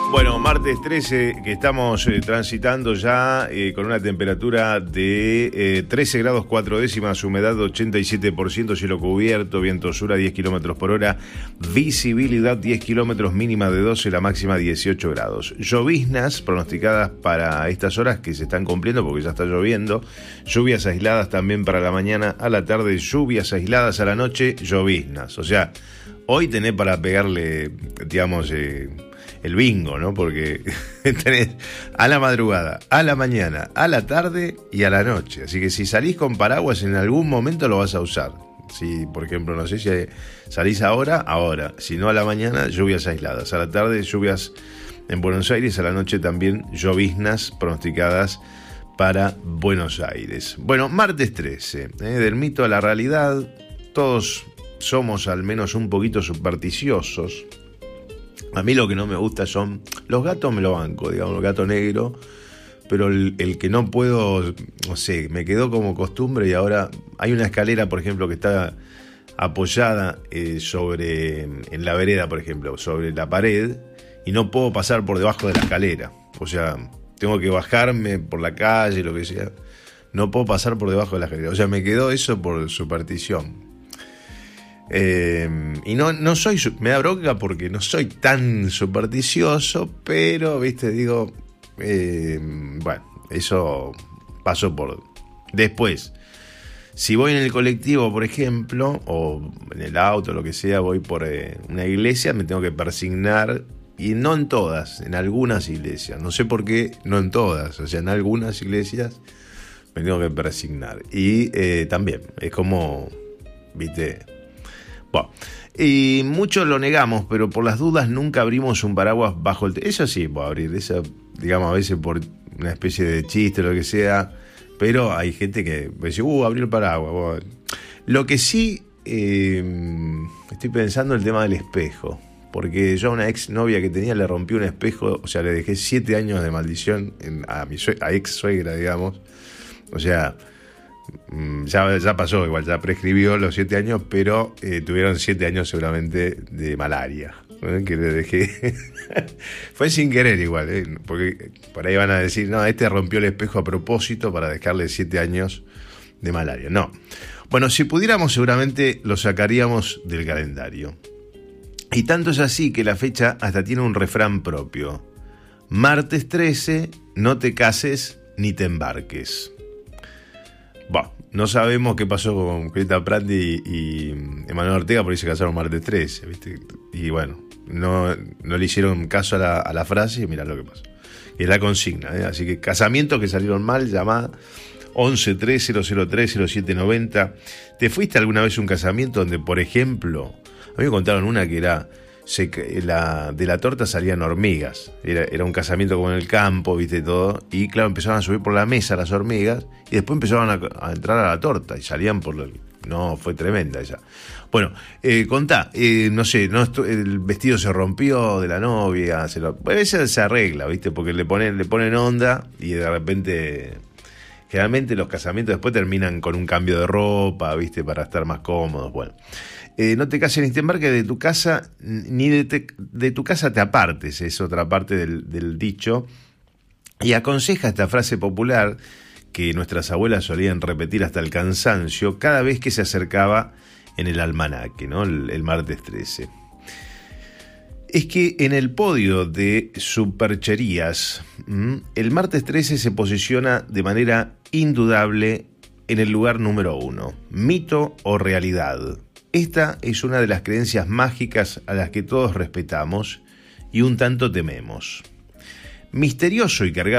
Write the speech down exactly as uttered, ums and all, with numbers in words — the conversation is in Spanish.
Bueno, martes trece, que estamos eh, transitando ya eh, con una temperatura de eh, trece grados cuatro décimas, humedad ochenta y siete por ciento, cielo cubierto, viento sur a diez kilómetros por hora, visibilidad diez kilómetros, mínima de doce, la máxima dieciocho grados. Lloviznas pronosticadas para estas horas que se están cumpliendo porque ya está lloviendo, lluvias aisladas también para la mañana, a la tarde lluvias aisladas, a la noche lloviznas. O sea, hoy tenés para pegarle, digamos... Eh, el bingo, ¿no? Porque tenés a la madrugada, a la mañana, a la tarde y a la noche. Así que si salís con paraguas en algún momento lo vas a usar. Si, por ejemplo, no sé si salís ahora, ahora. Si no, a la mañana, lluvias aisladas. A la tarde, lluvias en Buenos Aires. A la noche también lloviznas pronosticadas para Buenos Aires. Bueno, martes trece, ¿eh? Del mito a la realidad. Todos somos al menos un poquito supersticiosos. A mí lo que no me gusta son... Los gatos me lo banco, digamos, el gato negro. Pero el, el que no puedo... No sé, me quedó como costumbre y ahora... Hay una escalera, por ejemplo, que está apoyada eh, sobre... En la vereda, por ejemplo, sobre la pared. Y no puedo pasar por debajo de la escalera. O sea, tengo que bajarme por la calle, lo que sea. No puedo pasar por debajo de la escalera. O sea, me quedó eso por superstición. Eh, y no, no soy, me da bronca porque no soy tan supersticioso, pero, viste, digo, eh, bueno, eso pasó por... Después, si voy en el colectivo, por ejemplo, o en el auto, lo que sea, voy por eh, una iglesia, me tengo que persignar, y no en todas, en algunas iglesias, no sé por qué, no en todas, o sea, en algunas iglesias me tengo que persignar, y eh, también, es como, viste... Bueno, y muchos lo negamos, pero por las dudas nunca abrimos un paraguas bajo el... Te- eso sí, puedo abrir, eso, digamos, a veces por una especie de chiste o lo que sea, pero hay gente que dice, uh, abrí el paraguas. Bueno. Lo que sí, eh, estoy pensando en el tema del espejo, porque yo a una ex novia que tenía le rompí un espejo, o sea, le dejé siete años de maldición en, a mi sue- a ex suegra, digamos, o sea... Ya, ya pasó, igual ya prescribió los siete años, pero eh, tuvieron siete años seguramente de malaria, ¿eh? Que le dejé. Fue sin querer igual, ¿eh? Porque por ahí van a decir, no, este rompió el espejo a propósito para dejarle siete años de malaria. No. Bueno, si pudiéramos seguramente lo sacaríamos del calendario. Y tanto es así que la fecha hasta tiene un refrán propio. Martes trece, no te cases ni te embarques. Bueno, no sabemos qué pasó con Greta Prandi y, y Emanuel Ortega, por ahí se casaron martes trece, ¿viste? Y bueno, no, no le hicieron caso a la, a la frase y mirá lo que pasó. Y es la consigna, ¿eh? Así que casamientos que salieron mal, llamá once tres cero cero tres cero siete noventa. ¿Te fuiste alguna vez a un casamiento donde, por ejemplo, a mí me contaron una que era... Se, la, de la torta salían hormigas, era, era un casamiento como en el campo, viste todo, y claro, empezaban a subir por la mesa las hormigas y después empezaban a, a entrar a la torta y salían por el... No, fue tremenda esa. Bueno, eh, contá, eh, no sé, no, el vestido se rompió de la novia, se lo, a veces se arregla, viste, porque le ponen, le ponen onda y de repente... Generalmente los casamientos después terminan con un cambio de ropa, viste, para estar más cómodos, bueno... Eh, no te cases ni te embarques de tu casa, ni de, te, de tu casa te apartes, es otra parte del, del dicho. Y aconseja esta frase popular que nuestras abuelas solían repetir hasta el cansancio cada vez que se acercaba en el almanaque, ¿no? El, el martes trece. Es que en el podio de supercherías, ¿m? el martes trece se posiciona de manera indudable en el lugar número uno. Mito o realidad. Esta es una de las creencias mágicas a las que todos respetamos y un tanto tememos. Misterioso y cargado